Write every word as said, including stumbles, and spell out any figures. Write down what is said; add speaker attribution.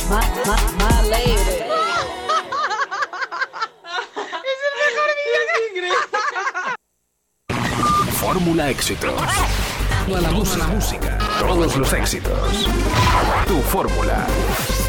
Speaker 1: My, my, my lady.
Speaker 2: Es el mejor vídeo que...
Speaker 3: Fórmula Éxitos. La música, la música, todos los éxitos. Tu fórmula.